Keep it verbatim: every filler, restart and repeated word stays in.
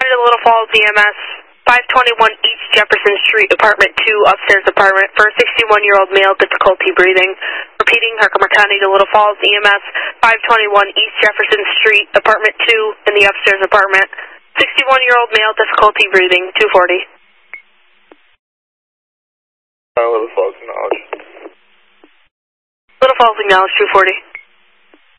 to Little Falls E M S, five twenty-one East Jefferson Street, apartment two, upstairs apartment, for a sixty-one-year-old male, difficulty breathing. Repeating, Herkimer County to Little Falls E M S, five twenty-one East Jefferson Street, apartment two, in the upstairs apartment. sixty-one-year-old male, difficulty breathing, two forty. Uh, Little Falls, acknowledge. Little Falls, acknowledge, two forty.